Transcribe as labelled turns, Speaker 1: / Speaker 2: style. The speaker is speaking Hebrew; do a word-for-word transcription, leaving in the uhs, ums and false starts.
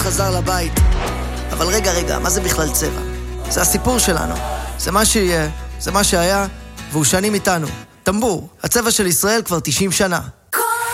Speaker 1: חזר לבית. אבל רגע, רגע, מה זה בכלל צבע? זה הסיפור שלנו. זה מה שיהיה, זה מה שהיה, והוא שנים איתנו. טמבור, הצבע של ישראל כבר תשעים שנה.